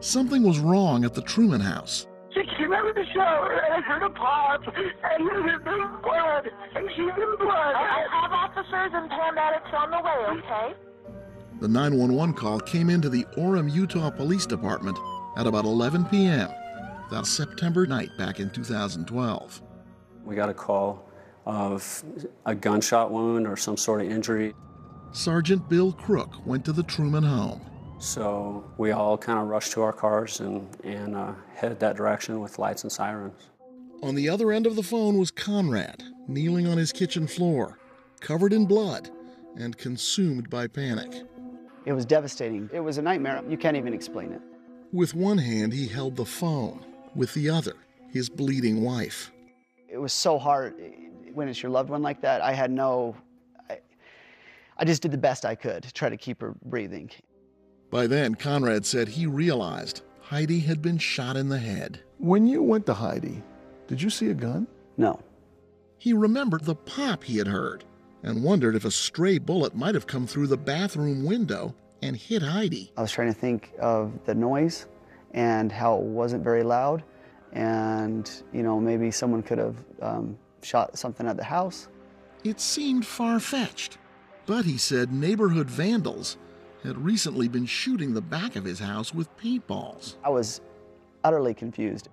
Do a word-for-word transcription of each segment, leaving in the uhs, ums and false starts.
Something was wrong at the Truman house. She came out of the shower and I heard a pop, and there's blood, and she's in blood. I have officers and paramedics on the way, okay? The nine one one call came into the Orem, Utah Police Department at about eleven p.m. that September night back in two thousand twelve. We got a call of a gunshot wound or some sort of injury. Sergeant Bill Crook went to the Truman home. So we all kind of rushed to our cars and, and uh, headed that direction with lights and sirens. On the other end of the phone was Conrad, kneeling on his kitchen floor, covered in blood and consumed by panic. It was devastating. It was a nightmare. You can't even explain it. With one hand, he held the phone. With the other, his bleeding wife. It was so hard when it's your loved one like that. I had no... I, I just did the best I could to try to keep her breathing. By then, Conrad said he realized Heidi had been shot in the head. When you went to Heidi, did you see a gun? No. He remembered the pop he had heard and wondered if a stray bullet might have come through the bathroom window and hit Heidi. I was trying to think of the noise and how it wasn't very loud, and, you know, maybe someone could have um, shot something at the house. It seemed far-fetched, but he said neighborhood vandals had recently been shooting the back of his house with paintballs. I was utterly confused.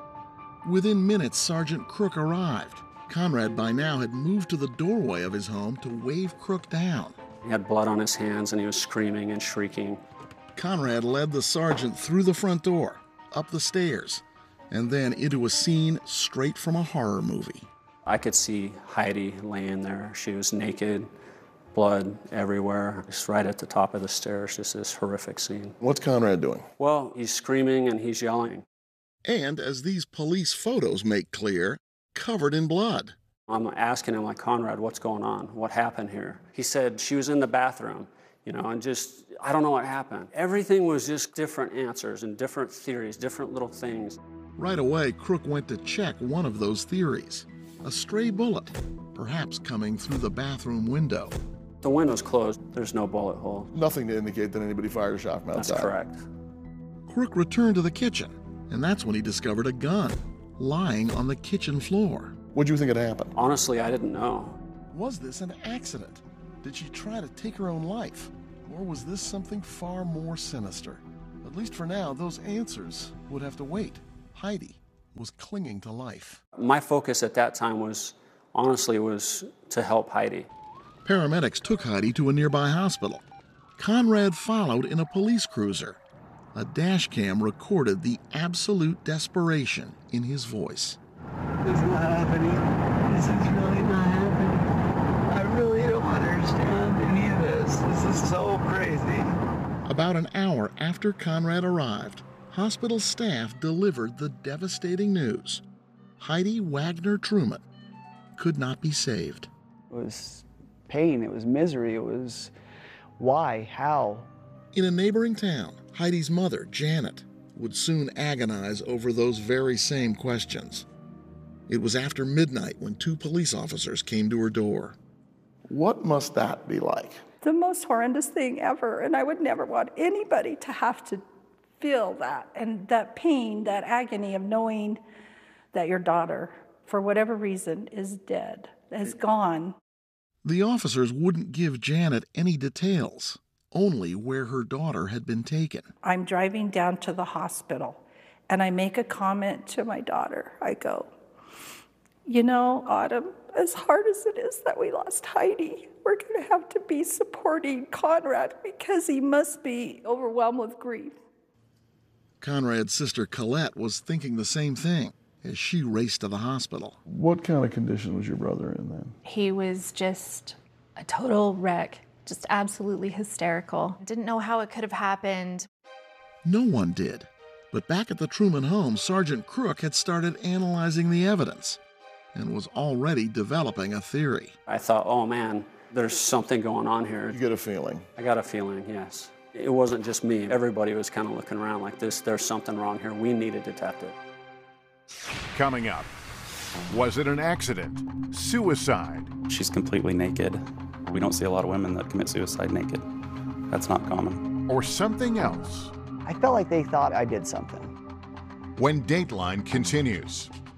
Within minutes, Sergeant Crook arrived. Conrad by now had moved to the doorway of his home to wave Crook down. He had blood on his hands and he was screaming and shrieking. Conrad led the sergeant through the front door, up the stairs, and then into a scene straight from a horror movie. I could see Heidi laying there. She was naked, blood everywhere, just right at the top of the stairs, just this horrific scene. What's Conrad doing? Well, he's screaming and he's yelling. And as these police photos make clear, covered in blood. I'm asking him, like, Conrad, what's going on? What happened here? He said she was in the bathroom, you know, and just, I don't know what happened. Everything was just different answers and different theories, different little things. Right away, Crook went to check one of those theories. A stray bullet, perhaps coming through the bathroom window. The window's closed. There's no bullet hole. Nothing to indicate that anybody fired a shot from outside. That's correct. Crook returned to the kitchen, and that's when he discovered a gun lying on the kitchen floor. What do you think had happened? Honestly, I didn't know. Was this an accident? Did she try to take her own life? Or was this something far more sinister? At least for now, those answers would have to wait. Heidi was clinging to life. My focus at that time was, honestly, was to help Heidi. Paramedics took Heidi to a nearby hospital. Conrad followed in a police cruiser. A dash cam recorded the absolute desperation in his voice. It's not happening. This is really not happening. I really don't understand any of this. This is so crazy. About an hour after Conrad arrived, hospital staff delivered the devastating news. Heidi Wagner Truman could not be saved. It was pain, it was misery, it was why, how. In a neighboring town, Heidi's mother, Janet, would soon agonize over those very same questions. It was after midnight when two police officers came to her door. What must that be like? The most horrendous thing ever, and I would never want anybody to have to feel that, and that pain, that agony of knowing that your daughter, for whatever reason, is dead, is gone. The officers wouldn't give Janet any details, only where her daughter had been taken. I'm driving down to the hospital, and I make a comment to my daughter. I go, you know, Autumn, as hard as it is that we lost Heidi, we're going to have to be supporting Conrad because he must be overwhelmed with grief. Conrad's sister Colette was thinking the same thing as she raced to the hospital. What kind of condition was your brother in then? He was just a total wreck, just absolutely hysterical. Didn't know how it could have happened. No one did. But back at the Truman home, Sergeant Crook had started analyzing the evidence and was already developing a theory. I thought, oh man, there's something going on here. You get a feeling? I got a feeling, yes. It wasn't just me. Everybody was kind of looking around like this. There's something wrong here. We need a detective. Coming up, was it an accident? Suicide? She's completely naked. We don't see a lot of women that commit suicide naked. That's not common. Or something else? I felt like they thought I did something. When Dateline continues.